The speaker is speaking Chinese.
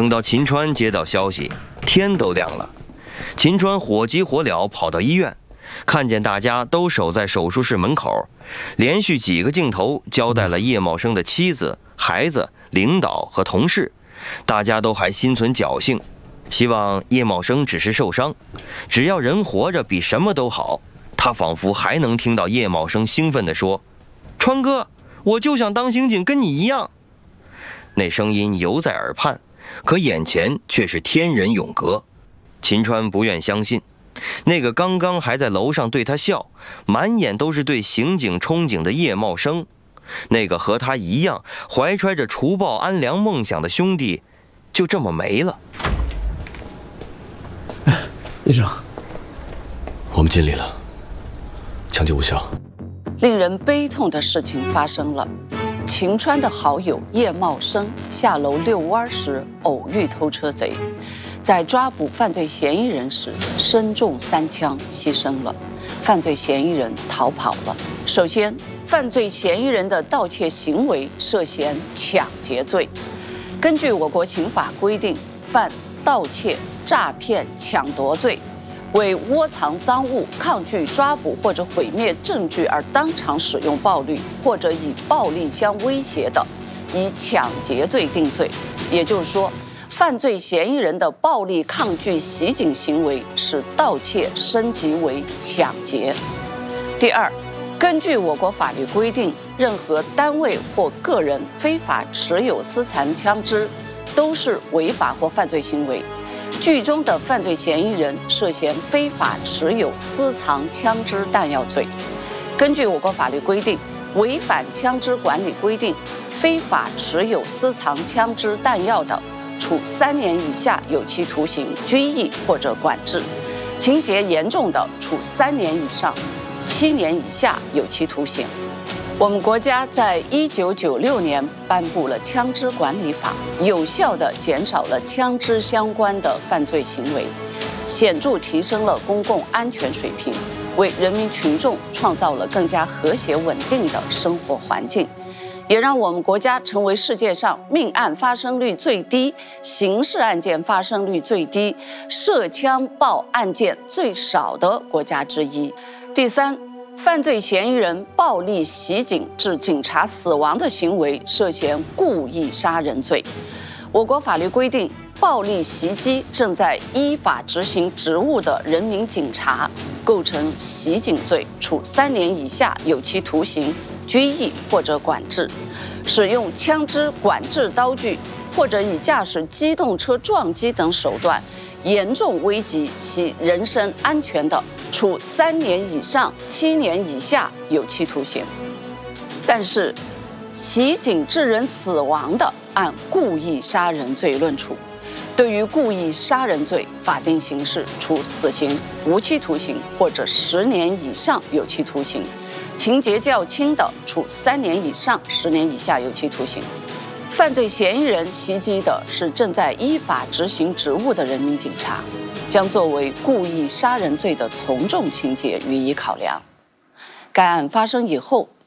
等到秦川接到消息，天都亮了。秦川火急火燎跑到医院，看见大家都守在手术室门口，连续几个镜头交代了叶茂生的妻子、孩子、领导和同事，大家都还心存侥幸，希望叶茂生只是受伤，只要人活着比什么都好。他仿佛还能听到叶茂生兴奋地说：“川哥，我就想当刑警，跟你一样。”那声音犹在耳畔，可眼前却是天人永隔。秦川不愿相信，那个刚刚还在楼上对他笑，满眼都是对刑警憧憬的叶茂生，那个和他一样怀揣着除暴安良梦想的兄弟，就这么没了。 医生，我们尽力了，抢救无效。 令人悲痛的事情发生了，秦川的好友叶茂生下楼遛弯时偶遇偷车贼，在抓捕犯罪嫌疑人时身中3枪牺牲了，犯罪嫌疑人逃跑了。首先，犯罪嫌疑人的盗窃行为涉嫌抢劫罪。根据我国刑法规定，犯盗窃、诈骗、抢夺罪，为窝藏赃物、抗拒抓捕或者毁灭证据而当场使用暴力，或者以暴力相威胁的，以抢劫罪定罪。也就是说，犯罪嫌疑人的暴力抗拒袭警行为使盗窃升级为抢劫。第二，根据我国法律规定，任何单位或个人非法持有私藏枪支，都是违法或犯罪行为。剧中的犯罪嫌疑人涉嫌非法持有私藏枪支弹药罪。根据我国法律规定，违反枪支管理规定，非法持有私藏枪支弹药的，处3年以下有期徒刑、拘役或者管制；情节严重的，处3年以上7年以下有期徒刑。我们国家在1996年颁布了枪支管理法，有效地减少了枪支相关的犯罪行为，显著提升了公共安全水平，为人民群众创造了更加和谐稳定的生活环境，也让我们国家成为世界上命案发生率最低、刑事案件发生率最低、涉枪爆案件最少的国家之一。第三，犯罪嫌疑人暴力袭警致警察死亡的行为涉嫌故意杀人罪。我国法律规定，暴力袭击正在依法执行职务的人民警察，构成袭警罪，处3年以下有期徒刑、拘役或者管制；使用枪支、管制刀具或者以驾驶机动车撞击等手段，严重危及其人身安全的，处3年以上7年以下有期徒刑。但是，袭警致人死亡的，按故意杀人罪论处。对于故意杀人罪，法定刑事处死刑、无期徒刑或者10年以上有期徒刑；情节较轻的，处3年以上10年以下有期徒刑。犯罪嫌疑人袭击的是正在依法执行职务的人民警察，将作为故意杀人罪的从重情节予以考量。该案发生以后，